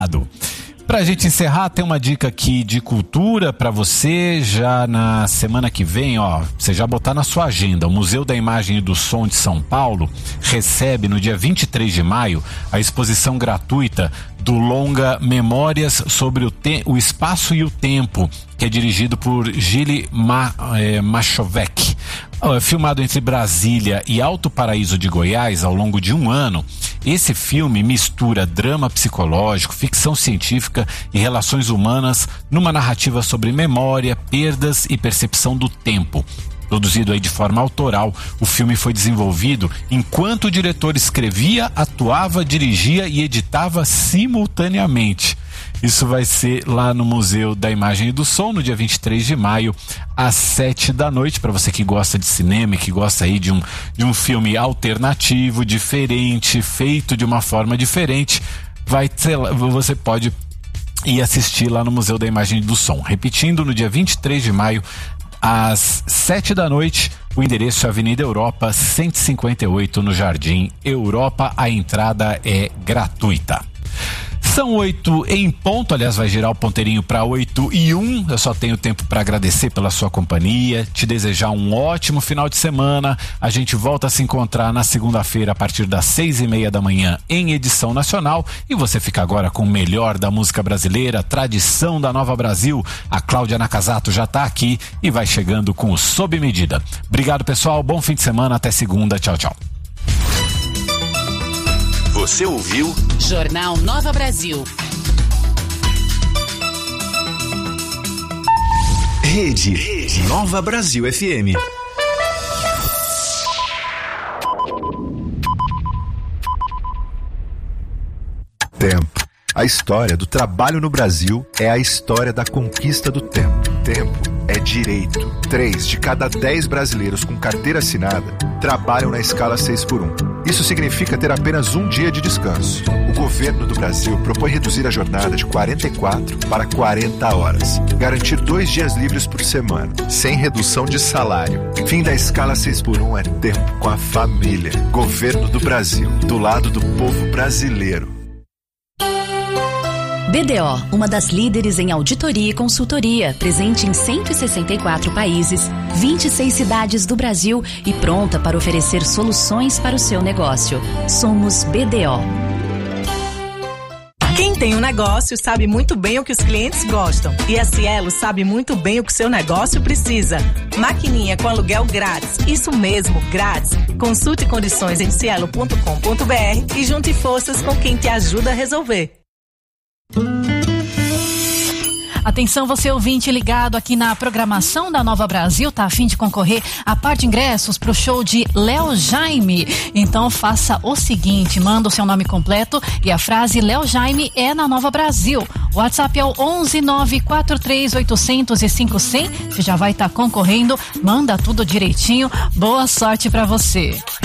Pra gente encerrar, tem uma dica aqui de cultura pra você já na semana que vem, você já botar na sua agenda. O Museu da Imagem e do Som de São Paulo recebe no dia 23 de maio a exposição gratuita do longa Memórias sobre o Espaço e o Tempo, que é dirigido por Gili Machovec. Filmado entre Brasília e Alto Paraíso de Goiás ao longo de um ano, esse filme mistura drama psicológico, ficção científica e relações humanas numa narrativa sobre memória, perdas e percepção do tempo. Produzido aí de forma autoral, o filme foi desenvolvido enquanto o diretor escrevia, atuava, dirigia e editava simultaneamente. Isso vai ser lá no Museu da Imagem e do Som, no dia 23 de maio, às 7h, para você que gosta de cinema e que gosta aí de um filme alternativo, diferente, feito de uma forma diferente. Você pode ir assistir lá no Museu da Imagem e do Som. Repetindo, no dia 23 de maio, às 7h, o endereço é Avenida Europa 158, no Jardim Europa. A entrada é gratuita. São 8 em ponto, aliás, vai girar o ponteirinho para 8h01. Eu só tenho tempo para agradecer pela sua companhia, te desejar um ótimo final de semana. A gente volta a se encontrar na segunda-feira a partir das 6h30 da manhã em edição nacional. E você fica agora com o melhor da música brasileira, tradição da Nova Brasil. A Cláudia Nakazato já está aqui e vai chegando com o Sob Medida. Obrigado, pessoal. Bom fim de semana. Até segunda. Tchau, tchau. Você ouviu Jornal Nova Brasil. Rede Nova Brasil FM. Tempo. A história do trabalho no Brasil é a história da conquista do tempo. Tempo é direito. 3 de cada 10 brasileiros com carteira assinada trabalham na escala 6x1. Isso significa ter apenas um dia de descanso. O governo do Brasil propõe reduzir a jornada de 44 para 40 horas. Garantir 2 dias livres por semana, sem redução de salário. Fim da escala 6x1 é tempo com a família. Governo do Brasil, do lado do povo brasileiro. BDO, uma das líderes em auditoria e consultoria, presente em 164 países, 26 cidades do Brasil e pronta para oferecer soluções para o seu negócio. Somos BDO. Quem tem um negócio sabe muito bem o que os clientes gostam. E a Cielo sabe muito bem o que seu negócio precisa. Maquininha com aluguel grátis. Isso mesmo, grátis. Consulte condições em cielo.com.br e junte forças com quem te ajuda a resolver. Atenção, você ouvinte ligado aqui na programação da Nova Brasil, tá a fim de concorrer a par de ingressos pro show de Léo Jaime. Então faça o seguinte, manda o seu nome completo e a frase Léo Jaime é na Nova Brasil. O WhatsApp é o 11943800500. Você já vai estar concorrendo, manda tudo direitinho. Boa sorte pra você.